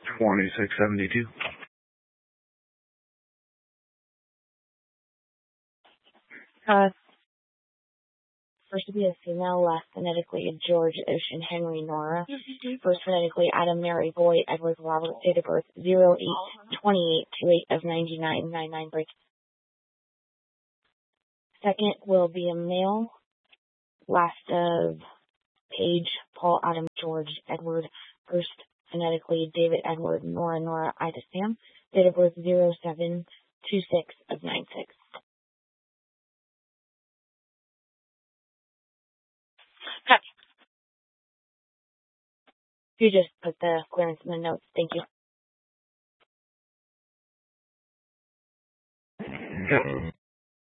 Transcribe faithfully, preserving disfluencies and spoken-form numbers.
twenty-six seventy-two. Uh, first to be a female, last phonetically George, Ocean, Henry, Nora. First phonetically Adam, Mary, Boy, Edward, Robert, date of birth zero eight twenty-eight to eight of ninety-nine, ninety-nine break. Second will be a male, last of Page, Paul, Adam, George, Edward. First phonetically David, Edward, Nora, Nora, Ida, Sam. Date of birth zero seven two six of ninety-six. Okay. You just put the clearance in the notes. Thank you.